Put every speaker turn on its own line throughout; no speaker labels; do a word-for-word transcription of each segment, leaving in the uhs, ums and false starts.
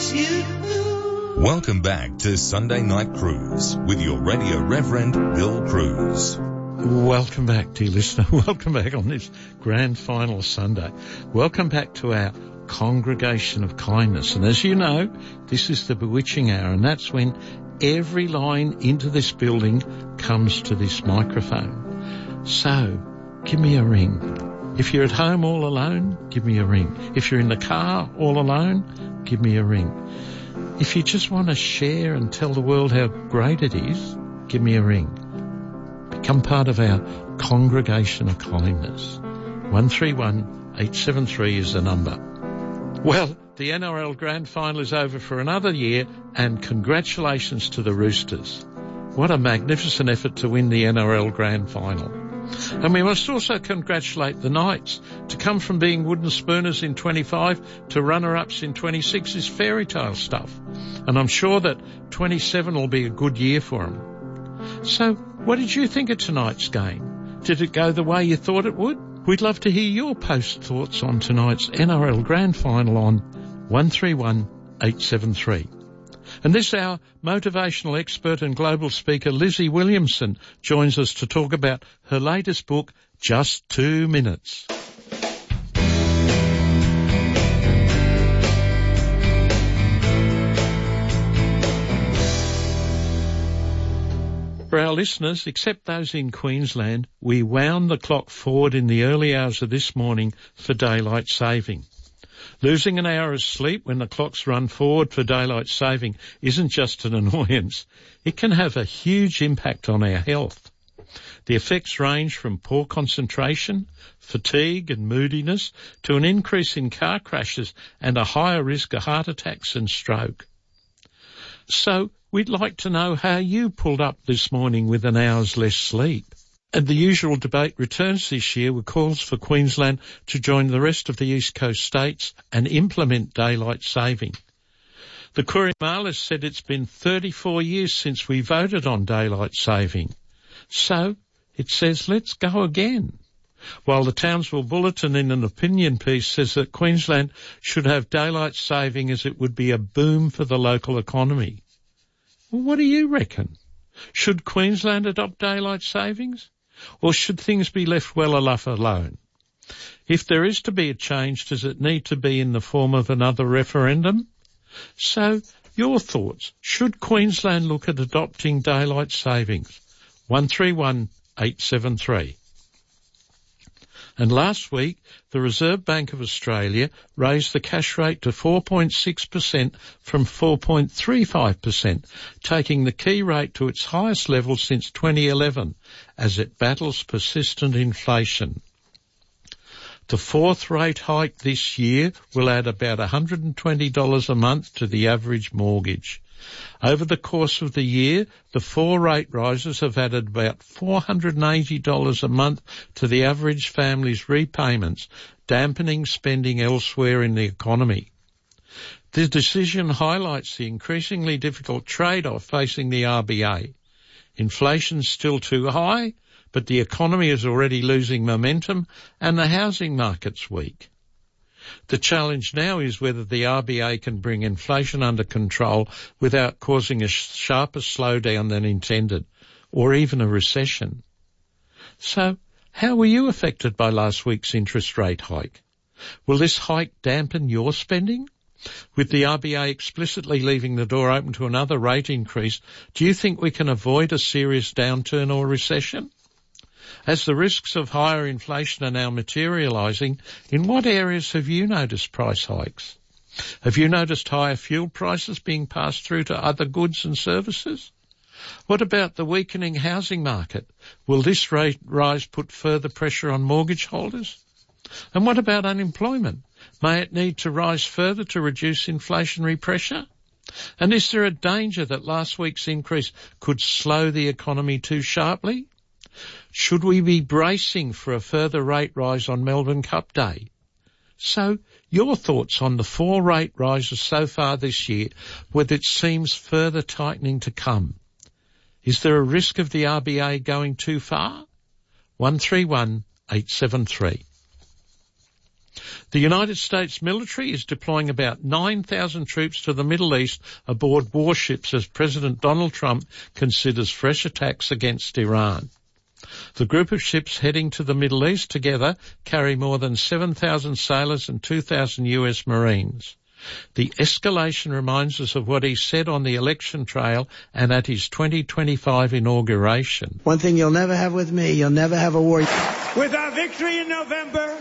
miss you.
Welcome back to Sunday Night Cruise with your Radio Reverend Bill Cruz.
Welcome back, dear listener. Welcome back on this grand final Sunday. Welcome back to our Congregation of Kindness. And as you know, this is the bewitching hour, and that's when every line into this building comes to this microphone. So, give me a ring. If you're at home all alone, give me a ring. If you're in the car all alone, give me a ring. If you just want to share and tell the world how great it is, give me a ring. Become part of our Congregation of Kindness. one three one, eight seven three is the number. Well, the N R L Grand Final is over for another year, and congratulations to the Roosters. What a magnificent effort to win the N R L Grand Final. And we must also congratulate the Knights. To come from being wooden spooners in twenty-five to runner-ups in twenty-six is fairy tale stuff. And I'm sure that twenty-seven will be a good year for them. So, what did you think of tonight's game? Did it go the way you thought it would? We'd love to hear your post thoughts on tonight's N R L Grand Final on one three one, eight seven three. And this hour, motivational expert and global speaker Lizzie Williamson joins us to talk about her latest book, Just Two Minutes. For our listeners, except those in Queensland, we wound the clock forward in the early hours of this morning for daylight saving. Losing an hour of sleep when the clocks run forward for daylight saving isn't just an annoyance. It can have a huge impact on our health. The effects range from poor concentration, fatigue and moodiness to an increase in car crashes and a higher risk of heart attacks and stroke. So we'd like to know how you pulled up this morning with an hour's less sleep. And the usual debate returns this year with calls for Queensland to join the rest of the East Coast states and implement daylight saving. The Courier Mail has said it's been thirty-four years since we voted on daylight saving. So it says, let's go again. While the Townsville Bulletin in an opinion piece says that Queensland should have daylight saving as it would be a boom for the local economy. Well, what do you reckon? Should Queensland adopt daylight savings? Or should things be left well enough alone? If there is to be a change, does it need to be in the form of another referendum? So, your thoughts. Should Queensland look at adopting daylight savings? one three one, eight seven three. And last week, the Reserve Bank of Australia raised the cash rate to four point six percent from four point three five percent, taking the key rate to its highest level since twenty eleven, as it battles persistent inflation. The fourth rate hike this year will add about one hundred twenty dollars a month to the average mortgage. Over the course of the year, the four rate rises have added about four hundred eighty dollars a month to the average family's repayments, dampening spending elsewhere in the economy. The decision highlights the increasingly difficult trade-off facing the R B A. Inflation's still too high, but the economy is already losing momentum and the housing market's weak. The challenge now is whether the R B A can bring inflation under control without causing a sharper slowdown than intended, or even a recession. So, how were you affected by last week's interest rate hike? Will this hike dampen your spending? With the R B A explicitly leaving the door open to another rate increase, do you think we can avoid a serious downturn or recession? As the risks of higher inflation are now materialising, in what areas have you noticed price hikes? Have you noticed higher fuel prices being passed through to other goods and services? What about the weakening housing market? Will this rate rise put further pressure on mortgage holders? And what about unemployment? May it need to rise further to reduce inflationary pressure? And is there a danger that last week's increase could slow the economy too sharply? Should we be bracing for a further rate rise on Melbourne Cup Day? So, your thoughts on the four rate rises so far this year, whether it seems further tightening to come. Is there a risk of the R B A going too far? one three one, eight seven three. The United States military is deploying about nine thousand troops to the Middle East aboard warships as President Donald Trump considers fresh attacks against Iran. The group of ships heading to the Middle East together carry more than seven thousand sailors and two thousand U S Marines. The escalation reminds us of what he said on the election trail and at his twenty twenty-five inauguration.
One thing you'll never have with me, you'll never have a war.
With our victory in November,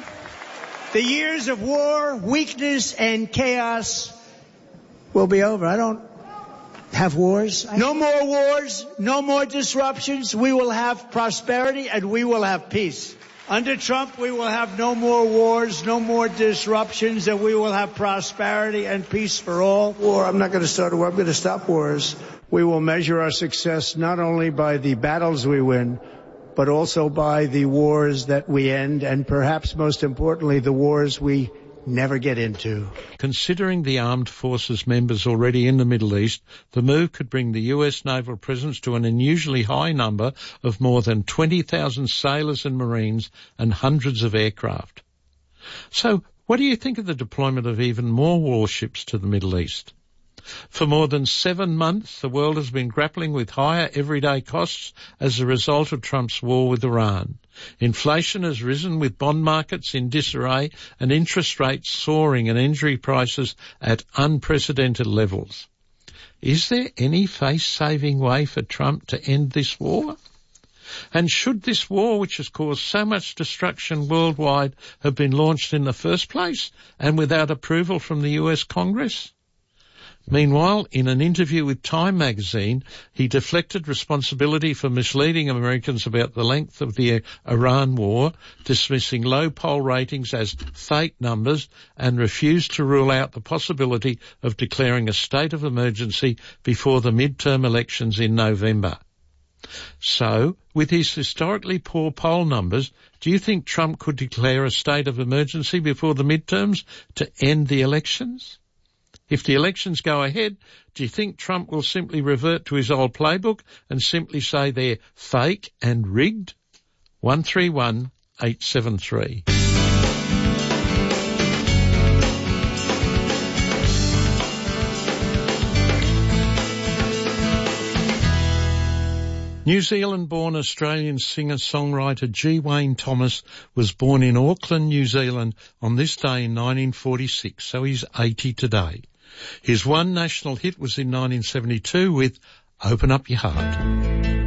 the years of war, weakness, and chaos
will be over. I don't have wars.
No more wars, no more disruptions. We will have prosperity and we will have peace. Under Trump, we will have no more wars, no more disruptions, and we will have prosperity and peace for all.
War, I'm not going to start a war. I'm going to stop wars.
We will measure our success not only by the battles we win, but also by the wars that we end, and perhaps most importantly, the wars we never get into.
Considering the armed forces members already in the Middle East, the move could bring the U S naval presence to an unusually high number of more than twenty thousand sailors and Marines and hundreds of aircraft. So, what do you think of the deployment of even more warships to the Middle East? For more than seven months, the world has been grappling with higher everyday costs as a result of Trump's war with Iran. Inflation has risen with bond markets in disarray and interest rates soaring and energy prices at unprecedented levels. Is there any face-saving way for Trump to end this war? And should this war, which has caused so much destruction worldwide, have been launched in the first place and without approval from the U S Congress? Meanwhile, in an interview with Time magazine, he deflected responsibility for misleading Americans about the length of the Iran war, dismissing low poll ratings as fake numbers, and refused to rule out the possibility of declaring a state of emergency before the midterm elections in November. So, with his historically poor poll numbers, do you think Trump could declare a state of emergency before the midterms to end the elections? If the elections go ahead, do you think Trump will simply revert to his old playbook and simply say they're fake and rigged? one three one, eight seven three. New Zealand-born Australian singer-songwriter G. Wayne Thomas was born in Auckland, New Zealand on this day in nineteen forty-six, so he's eighty today. His one national hit was in nineteen seventy-two with Open Up Your Heart.